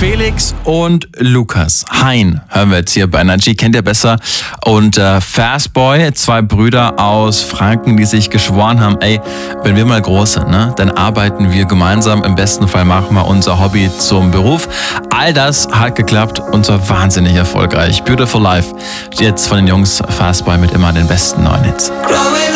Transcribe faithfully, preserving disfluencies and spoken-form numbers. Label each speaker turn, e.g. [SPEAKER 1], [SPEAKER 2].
[SPEAKER 1] Felix und Lukas Hein hören wir jetzt hier bei Energy, kennt ihr besser. Und äh, Fastboy, zwei Brüder aus Franken, die sich geschworen haben, ey, wenn wir mal groß sind, ne, dann arbeiten wir gemeinsam. Im besten Fall machen wir unser Hobby zum Beruf. All das hat geklappt und zwar wahnsinnig erfolgreich. Beautiful Life, jetzt von den Jungs Fastboy mit immer den besten neuen Hits.